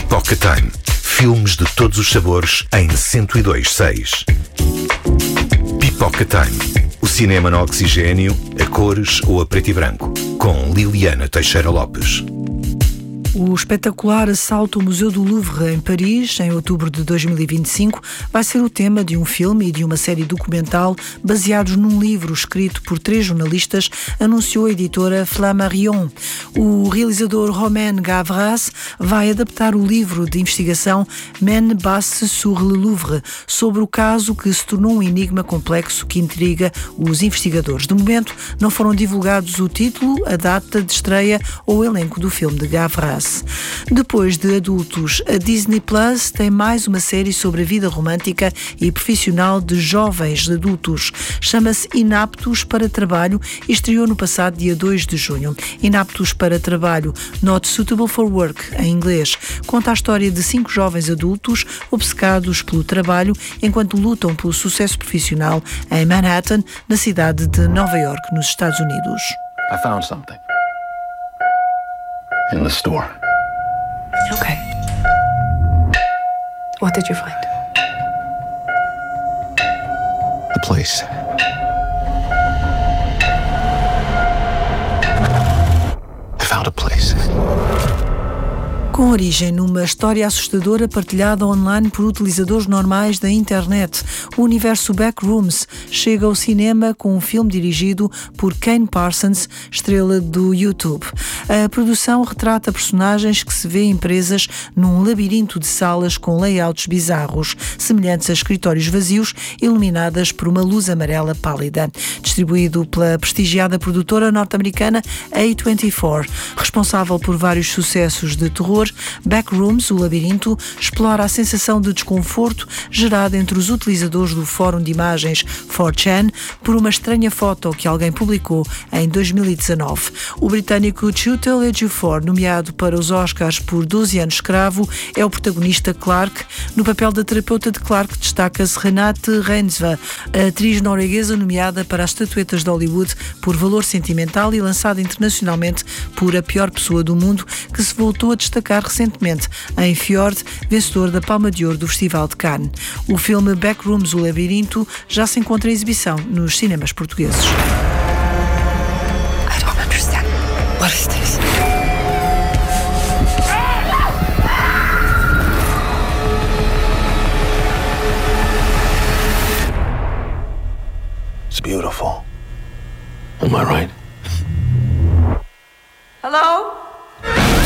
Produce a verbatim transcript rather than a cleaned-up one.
Pipoca Time. Filmes de todos os sabores em cento e dois ponto seis. Pipoca Time. O cinema no oxigênio, a cores ou a preto e branco. Com Liliana Teixeira Lopes. O espetacular assalto ao Museu do Louvre, em Paris, em outubro de dois mil e vinte e cinco, vai ser o tema de um filme e de uma série documental baseados num livro escrito por três jornalistas, anunciou a editora Flammarion. O realizador Romain Gavras vai adaptar o livro de investigação Men Basse sur le Louvre, sobre o caso que se tornou um enigma complexo que intriga os investigadores. De momento, não foram divulgados o título, a data de estreia ou o elenco do filme de Gavras. Depois de adultos, a Disney Plus tem mais uma série sobre a vida romântica e profissional de jovens adultos. Chama-se Inaptos para Trabalho e estreou no passado dia dois de junho. Inaptos para Trabalho, Not Suitable for Work, em inglês, conta a história de cinco jovens adultos obcecados pelo trabalho enquanto lutam pelo sucesso profissional em Manhattan, na cidade de Nova York, nos Estados Unidos. I found something. In the store. Okay. What did you find? The place. I found a place. Com origem numa história assustadora partilhada online por utilizadores normais da internet, o universo Backrooms chega ao cinema com um filme dirigido por Kane Parsons, estrela do YouTube. A produção retrata personagens que se vêem presas num labirinto de salas com layouts bizarros, semelhantes a escritórios vazios, iluminadas por uma luz amarela pálida. Distribuído pela prestigiada produtora norte-americana A vinte e quatro, responsável por vários sucessos de terror, Backrooms, o labirinto, explora a sensação de desconforto gerada entre os utilizadores do fórum de imagens quatro chan por uma estranha foto que alguém publicou em dois mil e dezanove. O britânico Chiwetel Ejiofor, nomeado para os Oscars por doze anos escravo, é o protagonista Clark. No papel da terapeuta de Clark destaca-se Renate Reinsve, a atriz norueguesa nomeada para as estatuetas de Hollywood por valor sentimental e lançada internacionalmente por A Pior Pessoa do Mundo, que se voltou a destacar recentemente em Fjord, vencedor da Palma de Ouro do Festival de Cannes. O filme Backrooms, o labirinto, já se encontra em exibição nos cinemas portugueses. I don't understand. What is this? It's beautiful. Am I right?